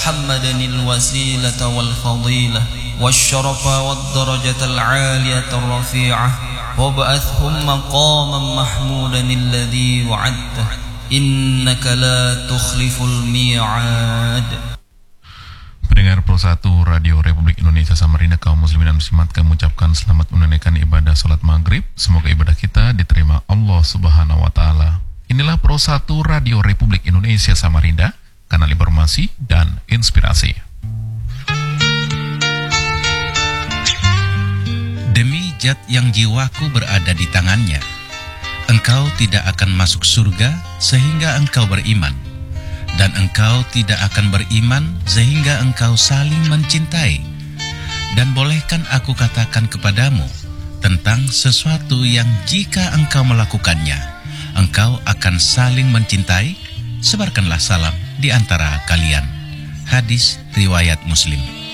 محمدا الوسيلة والفضيلة والشرف والدرجة العالية الرفيعة وابعثهم مقاما محمودا الذي وعدته إنك لا تخلف الميعاد. Pendengar Pro 1 Radio Republik Indonesia Samarinda, kaum muslimin dan muslimat, kami ucapkan selamat menunaikan ibadah salat maghrib. Semoga ibadah kita diterima Allah Subhanahu wa Ta'ala. Inilah Pro 1 Radio Republik Indonesia Samarinda, kanal informasi dan inspirasi. Demi zat yang jiwaku berada di tangannya, engkau tidak akan masuk surga sehingga engkau beriman, dan engkau tidak akan beriman sehingga engkau saling mencintai. Dan bolehkan aku katakan kepadamu tentang sesuatu yang jika engkau melakukannya, engkau akan saling mencintai? Sebarkanlah salam di antara kalian. Hadis riwayat Muslim.